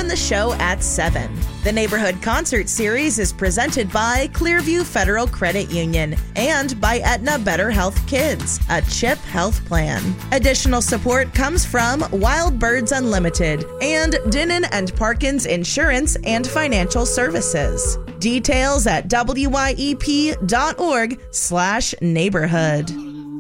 open the show at 7. The Neighborhood Concert Series is presented by Clearview Federal Credit Union and by Aetna Better Health Kids, a CHIP health plan. Additional support comes from Wild Birds Unlimited and Dinnan and Parkins Insurance and Financial Services. Details at wyep.org/neighborhood.